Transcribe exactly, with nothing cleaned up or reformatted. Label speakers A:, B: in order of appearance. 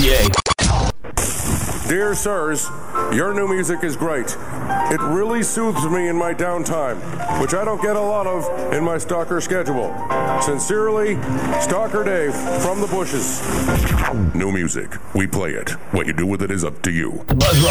A: A.
B: Dear sirs, your new music is great. It really soothes me in my downtime, which I don't get a lot of in my stalker schedule. Sincerely, Stalker Dave from the bushes. New music. We play it. What you do with it is up to you.
A: The Buzz